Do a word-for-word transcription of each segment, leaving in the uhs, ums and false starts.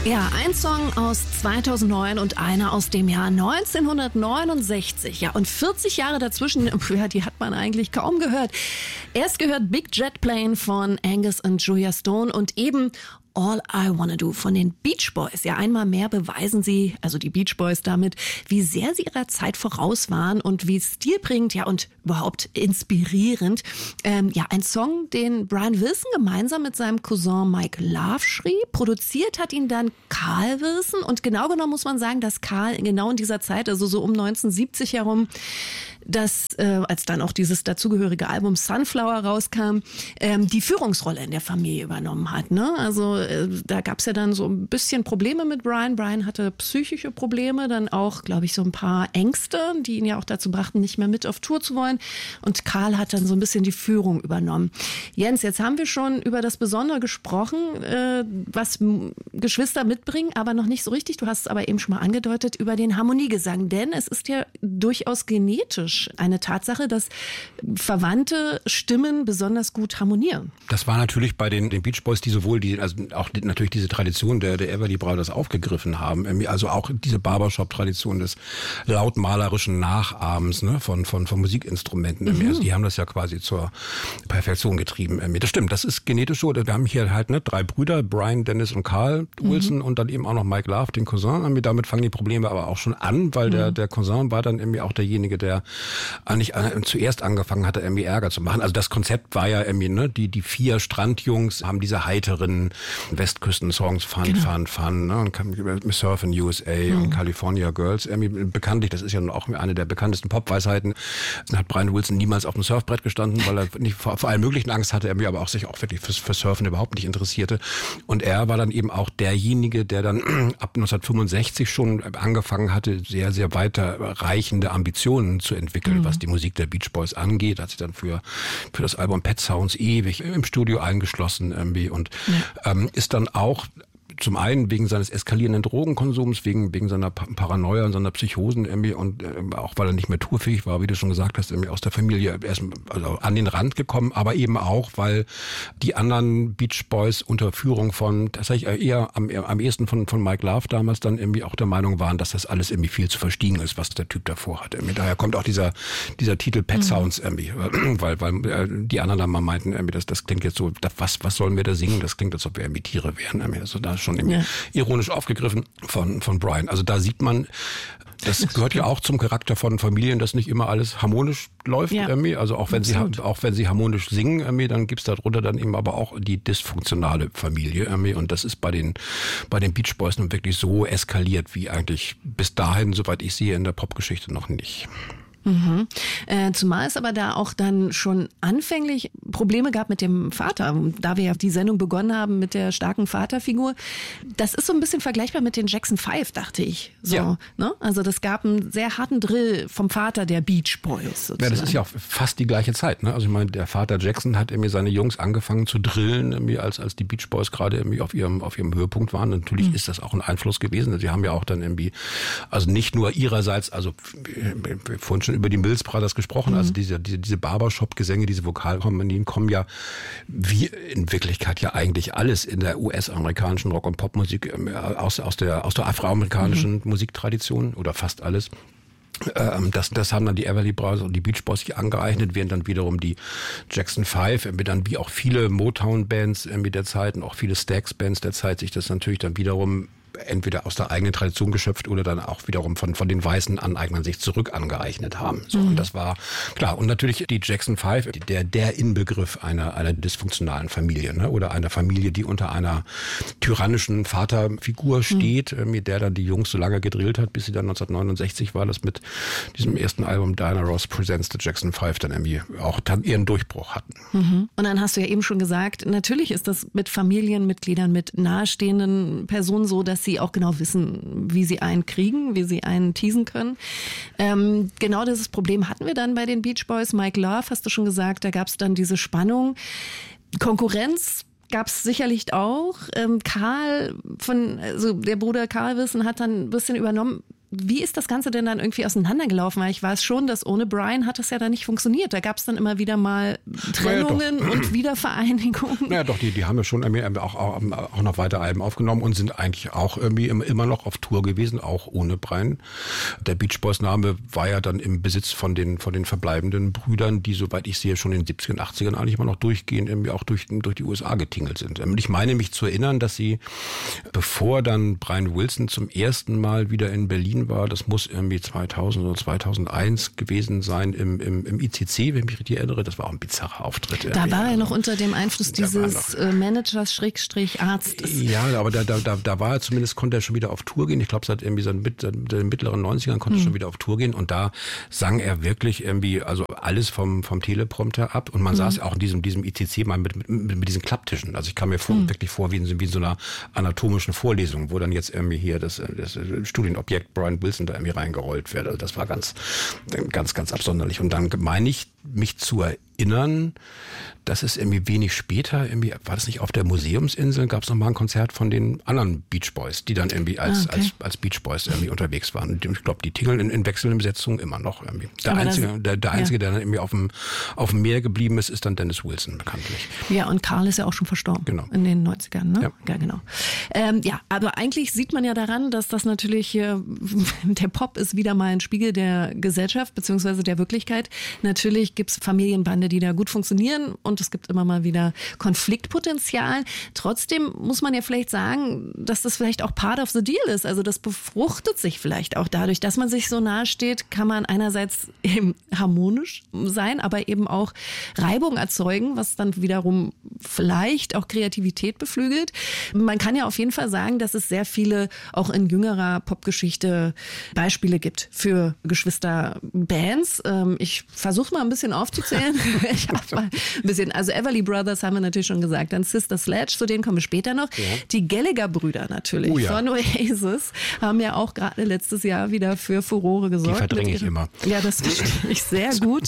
Ja, ein Song aus zweitausendneun und einer aus dem Jahr neunzehnhundertneunundsechzig. Ja, und vierzig Jahre dazwischen, ja, die hat man eigentlich kaum gehört. Erst gehört Big Jet Plane von Angus und Julia Stone und eben All I Wanna Do von den Beach Boys. Ja, einmal mehr beweisen sie, also die Beach Boys damit, wie sehr sie ihrer Zeit voraus waren und wie stilprägend, ja, und überhaupt inspirierend. Ähm, ja, ein Song, den Brian Wilson gemeinsam mit seinem Cousin Mike Love schrieb. Produziert hat ihn dann Carl Wilson. Und genau genommen muss man sagen, dass Carl genau in dieser Zeit, also so um neunzehnhundertsiebzig herum, dass, äh, als dann auch dieses dazugehörige Album Sunflower rauskam, ähm, die Führungsrolle in der Familie übernommen hat. Ne? Also äh, da gab es ja dann so ein bisschen Probleme mit Brian. Brian hatte psychische Probleme, dann auch, glaube ich, so ein paar Ängste, die ihn ja auch dazu brachten, nicht mehr mit auf Tour zu wollen. Und Carl hat dann so ein bisschen die Führung übernommen. Jens, jetzt haben wir schon über das Besondere gesprochen, äh, was Geschwister mitbringen, aber noch nicht so richtig. Du hast es aber eben schon mal angedeutet, über den Harmoniegesang. Denn es ist ja durchaus genetisch eine Tatsache, dass verwandte Stimmen besonders gut harmonieren. Das war natürlich bei den, den Beach Boys, die sowohl die, also auch die, natürlich diese Tradition der, der Everly Brothers aufgegriffen haben, also auch diese Barbershop-Tradition des lautmalerischen Nachahmens, ne, von, von, von Musikinstrumenten. Mhm. Also die haben das ja quasi zur Perfektion getrieben. Das stimmt, das ist genetisch so. Wir haben hier halt ne, drei Brüder, Brian, Dennis und Carl Wilson, mhm. und dann eben auch noch Mike Love, den Cousin. Damit fangen die Probleme aber auch schon an, weil mhm. der, der Cousin war dann irgendwie auch derjenige, der eigentlich zuerst angefangen hatte, irgendwie Ärger zu machen. Also das Konzept war ja irgendwie, ne, die, die vier Strandjungs haben diese heiteren Westküsten-Songs, Fun, genau. Fun, Fun, ne, und Surf in U S A mhm. und California Girls, irgendwie bekanntlich, das ist ja auch eine der bekanntesten Pop-Weisheiten. Dann hat Brian Wilson niemals auf dem Surfbrett gestanden, weil er nicht vor, vor allem möglichen Angst hatte, irgendwie aber auch sich auch wirklich fürs, fürs Surfen überhaupt nicht interessierte. Und er war dann eben auch derjenige, der dann ab neunzehnhundertfünfundsechzig schon angefangen hatte, sehr, sehr weiterreichende Ambitionen zu entwickeln, Mhm. was die Musik der Beach Boys angeht, hat sich dann für für das Album Pet Sounds ewig im Studio eingeschlossen irgendwie und ja. ähm, ist dann auch zum einen wegen seines eskalierenden Drogenkonsums, wegen wegen seiner Paranoia und seiner Psychosen irgendwie und äh, auch weil er nicht mehr tourfähig war, wie du schon gesagt hast, irgendwie aus der Familie erst also an den Rand gekommen, aber eben auch, weil die anderen Beach Boys unter Führung von tatsächlich eher am, am ehesten von von Mike Love damals dann irgendwie auch der Meinung waren, dass das alles irgendwie viel zu verstiegen ist, was der Typ davor hat. Irgendwie. Daher kommt auch dieser dieser Titel Pet mhm. Sounds irgendwie, weil weil äh, die anderen dann mal meinten, irgendwie, das das klingt jetzt so, das, was was sollen wir da singen? Das klingt, als ob wir irgendwie Tiere wären. Irgendwie. Also da schon ja. ironisch aufgegriffen von von Brian. Also da sieht man, das gehört ja auch zum Charakter von Familien, dass nicht immer alles harmonisch läuft. Ja. Irgendwie. Also auch wenn Absolut. sie auch wenn sie harmonisch singen, irgendwie, dann gibt's darunter dann eben aber auch die dysfunktionale Familie. Irgendwie. Und das ist bei den bei den Beach Boys nun wirklich so eskaliert wie eigentlich bis dahin, soweit ich sehe, in der Popgeschichte noch nicht. Mhm. Äh, zumal es aber da auch dann schon anfänglich Probleme gab mit dem Vater. Da wir ja die Sendung begonnen haben mit der starken Vaterfigur. Das ist so ein bisschen vergleichbar mit den Jackson Five, dachte ich. So, ja. ne? Also das gab einen sehr harten Drill vom Vater der Beach Boys. Sozusagen. Ja, das ist ja auch fast die gleiche Zeit. Ne? Also ich meine, der Vater Jackson hat irgendwie seine Jungs angefangen zu drillen, irgendwie als als die Beach Boys gerade irgendwie auf ihrem auf ihrem Höhepunkt waren. Natürlich mhm. ist das auch ein Einfluss gewesen. Sie haben ja auch dann irgendwie, also nicht nur ihrerseits, also vorhin schon über die Mills Brothers gesprochen, mhm. also diese, diese, diese Barbershop-Gesänge, diese Vokalharmonien kommen ja, wie in Wirklichkeit ja eigentlich alles in der U S-amerikanischen Rock- und Popmusik aus, aus der, aus der afroamerikanischen mhm. Musiktradition oder fast alles. Das, das haben dann die Everly Brothers und die Beach Boys sich angeeignet, während dann wiederum die Jackson Five, dann wie auch viele Motown-Bands der Zeit und auch viele Stax-Bands der Zeit sich das natürlich dann wiederum entweder aus der eigenen Tradition geschöpft oder dann auch wiederum von von den weißen Aneignern sich zurück angeeignet haben. So, mhm. und das war klar. Und natürlich die Jackson Five, der der Inbegriff einer einer dysfunktionalen Familie, ne? Oder einer Familie, die unter einer tyrannischen Vaterfigur steht, mhm. mit der dann die Jungs so lange gedrillt hat, bis sie dann neunzehnhundertneunundsechzig war, das mit diesem ersten Album Diana Ross Presents the Jackson Five dann irgendwie auch dann ihren Durchbruch hatten. Mhm. Und dann hast du ja eben schon gesagt, natürlich ist das mit Familienmitgliedern, mit nahestehenden Personen so, dass sie auch genau wissen, wie sie einen kriegen, wie sie einen teasen können. Ähm, genau dieses Problem hatten wir dann bei den Beach Boys. Mike Love, hast du schon gesagt, da gab es dann diese Spannung. Konkurrenz gab es sicherlich auch. Ähm, Karl, von, also der Bruder Carl Wilson hat dann ein bisschen übernommen. wie ist das Ganze denn dann irgendwie auseinandergelaufen? Weil ich weiß schon, dass ohne Brian hat das ja dann nicht funktioniert. Da gab es dann immer wieder mal Trennungen naja, und Wiedervereinigungen. Naja doch, die, die haben ja schon auch, auch, auch noch weiter Alben aufgenommen und sind eigentlich auch irgendwie immer noch auf Tour gewesen, auch ohne Brian. Der Beach Boys Name war ja dann im Besitz von den, von den verbleibenden Brüdern, die, soweit ich sehe, schon in den siebzigern, achtzigern eigentlich immer noch durchgehend irgendwie auch durch, durch die U S A getingelt sind. Und ich meine mich zu erinnern, dass sie, bevor dann Brian Wilson zum ersten Mal wieder in Berlin war, das muss irgendwie zweitausend oder zweitausendeins gewesen sein, im, im, im I C C, wenn ich mich richtig erinnere, das war auch ein bizarrer Auftritt. Da war er noch unter dem Einfluss dieses Managers Schrägstrich Arztes. Ja, aber da, da, da, da war er zumindest, konnte er schon wieder auf Tour gehen. Ich glaube, seit irgendwie seit, mit, seit den mittleren neunzigern konnte er hm. schon wieder auf Tour gehen und da sang er wirklich irgendwie, also alles vom, vom Teleprompter ab und man hm. saß auch in diesem, diesem I C C mal mit, mit, mit diesen Klapptischen. Also ich kam mir vor, hm. wirklich vor wie in, wie in so einer anatomischen Vorlesung, wo dann jetzt irgendwie hier das, das Studienobjekt Brian Wilson da irgendwie reingerollt wird. Also das war ganz, ganz, ganz absonderlich. Und dann meine ich, mich zu erinnern, dass es irgendwie wenig später, irgendwie, war das nicht auf der Museumsinsel, gab es nochmal ein Konzert von den anderen Beach Boys, die dann irgendwie als, okay. als, als Beach Boys irgendwie unterwegs waren. Und ich glaube, die tingeln in, in wechselnden Besetzungen immer noch irgendwie. Der Aber Einzige, das, der, der, Einzige ja. der dann irgendwie auf dem, auf dem Meer geblieben ist, ist dann Dennis Wilson bekanntlich. Ja, und Karl ist ja auch schon verstorben. Genau. In den neunzigern, ne? Ja, ja genau. Ähm, ja, aber eigentlich sieht man ja daran, dass das natürlich, äh, der Pop ist wieder mal ein Spiegel der Gesellschaft beziehungsweise der Wirklichkeit. Natürlich gibt es Familienbande, die da gut funktionieren und es gibt immer mal wieder Konfliktpotenzial. Trotzdem muss man ja vielleicht sagen, dass das vielleicht auch part of the deal ist. Also das befruchtet sich vielleicht auch dadurch, dass man sich so nahe steht, kann man einerseits eben harmonisch sein, aber eben auch Reibung erzeugen, was dann wiederum vielleicht auch Kreativität beflügelt. Man kann ja auf jeden Fall sagen, dass es sehr viele auch in jüngerer Popgeschichte Beispiele gibt für Geschwisterbands. Ich versuche mal ein bisschen aufzuzählen. Ich habe mal ein bisschen, also Everly Brothers haben wir natürlich schon gesagt, dann Sister Sledge, zu denen kommen wir später noch. Ja. Die Gallagher-Brüder natürlich oh ja. von Oasis haben ja auch gerade letztes Jahr wieder für Furore gesorgt. Die verdränge ich immer. Ja, das verstehe ich sehr gut.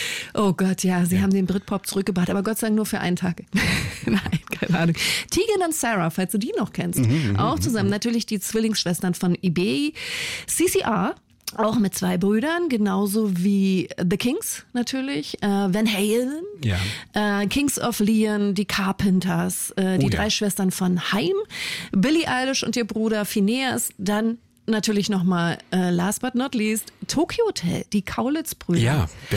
Oh Gott, ja, sie ja. haben den Britpop zurückgebracht, aber Gott sei Dank nur für einen Tag. Nein, keine Ahnung. Tegan und Sarah, falls du die noch kennst, mhm, auch zusammen. Mhm. Natürlich die Zwillingsschwestern von eBay. C C R, auch mit zwei Brüdern, genauso wie The Kings natürlich, äh, Van Halen, ja. äh, Kings of Leon, die Carpenters, äh, die oh, drei ja. Schwestern von Haim, Billie Eilish und ihr Bruder Phineas, dann natürlich nochmal, äh, last but not least, Tokyo Hotel, die Kaulitz-Brüder. Ja, der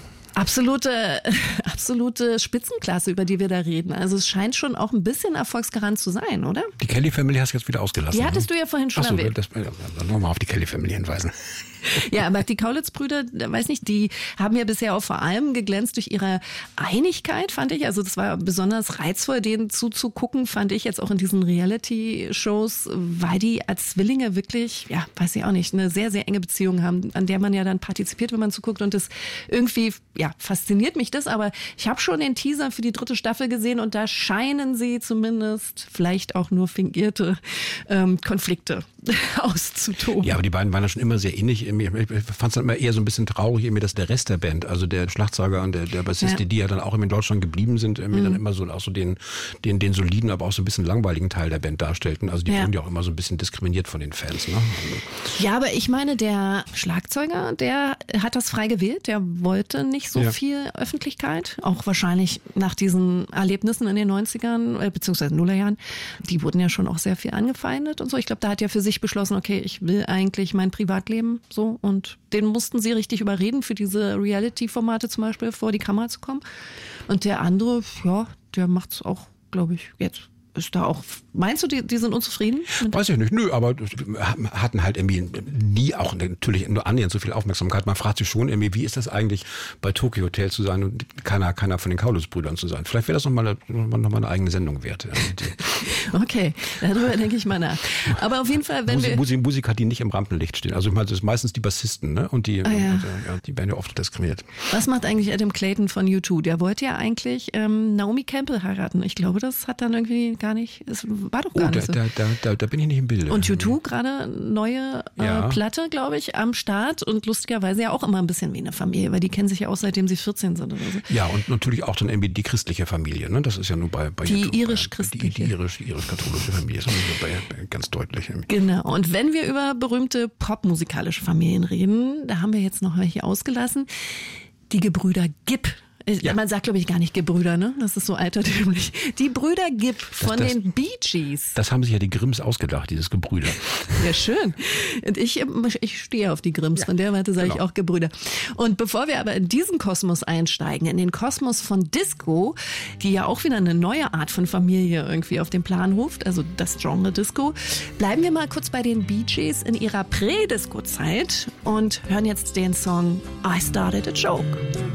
Absolute, absolute Spitzenklasse, über die wir da reden. Also es scheint schon auch ein bisschen erfolgsgarant zu sein, oder? Die Kelly Family hast du jetzt wieder ausgelassen. Die hattest ne? du ja vorhin schon Ach so, erwähnt. Das, dann nochmal auf die Kelly Family hinweisen. Ja, aber die Kaulitz-Brüder, weiß nicht, die haben ja bisher auch vor allem geglänzt durch ihre Einigkeit, fand ich. Also das war besonders reizvoll, denen zuzugucken, fand ich jetzt auch in diesen Reality-Shows, weil die als Zwillinge wirklich, ja, weiß ich auch nicht, eine sehr, sehr enge Beziehung haben, an der man ja dann partizipiert, wenn man zuguckt. Und das irgendwie, ja, fasziniert mich das. Aber ich habe schon den Teaser für die dritte Staffel gesehen und da scheinen sie zumindest vielleicht auch nur fingierte ähm, Konflikte auszutoben. Ja, aber die beiden waren ja schon immer sehr ähnlich. Ich fand es dann immer eher so ein bisschen traurig, dass der Rest der Band, also der Schlagzeuger und der, der Bassist, ja. die ja dann auch in Deutschland geblieben sind, mhm. dann immer so auch so den, den, den soliden, aber auch so ein bisschen langweiligen Teil der Band darstellten. Also die ja. wurden ja auch immer so ein bisschen diskriminiert von den Fans. Ne? Also ja, aber ich meine, der Schlagzeuger, der hat das frei gewählt. Der wollte nicht so ja. viel Öffentlichkeit. Auch wahrscheinlich nach diesen Erlebnissen in den neunzigern, beziehungsweise Nullerjahren. Die wurden ja schon auch sehr viel angefeindet und so. Ich glaube, da hat er für sich beschlossen, okay, ich will eigentlich mein Privatleben so. Und den mussten sie richtig überreden, für diese Reality-Formate zum Beispiel vor die Kamera zu kommen. Und der andere, ja, der macht's auch, glaube ich, jetzt. Ist da auch, meinst du, die, die sind unzufrieden? Weiß ich nicht, nö, aber hatten halt irgendwie nie auch natürlich nur annähernd so viel Aufmerksamkeit. Man fragt sich schon irgendwie, wie ist das eigentlich, bei Tokyo Hotel zu sein und keiner, keiner von den Kaulitz-Brüdern zu sein? Vielleicht wäre das nochmal noch mal eine eigene Sendung wert. Okay, darüber denke ich mal nach. Aber auf jeden Fall, wenn Musik, wir... Musiker, die nicht im Rampenlicht stehen. Also ich meine, das ist meistens die Bassisten, ne? Und die, ah, ja. und, ja, die werden ja oft diskriminiert. Was macht eigentlich Adam Clayton von U zwei? Der wollte ja eigentlich ähm, Naomi Campbell heiraten. Ich glaube, das hat dann irgendwie gar nicht, es war doch gar oh, nicht so. Da, da, da, da bin ich nicht im Bilde. Und U zwei gerade neue äh, ja. Platte, glaube ich, am Start und lustigerweise ja auch immer ein bisschen wie eine Familie, weil die kennen sich ja auch seitdem sie vierzehn sind oder so. Ja, und natürlich auch dann irgendwie die christliche Familie, ne? Das ist ja nur bei, bei die irisch-christliche. Die, die irisch, irisch katholisch-katholische Familie. Das ist ganz deutlich. Genau. Und wenn wir über berühmte popmusikalische Familien reden, da haben wir jetzt noch welche ausgelassen. Die Gebrüder Gibb. Ja. Man sagt, glaube ich, gar nicht Gebrüder, ne? Das ist so altertümlich. Die Brüder Gibb von das, das, den Bee Gees. Das haben sich ja die Grimms ausgedacht, dieses Gebrüder. Ja, schön. Und ich, ich stehe auf die Grimms, ja, von der Seite sage genau. ich auch Gebrüder. Und bevor wir aber in diesen Kosmos einsteigen, in den Kosmos von Disco, die ja auch wieder eine neue Art von Familie irgendwie auf den Plan ruft, also das Genre Disco, bleiben wir mal kurz bei den Bee Gees in ihrer Prä-Disco-Zeit und hören jetzt den Song I Started a Joke.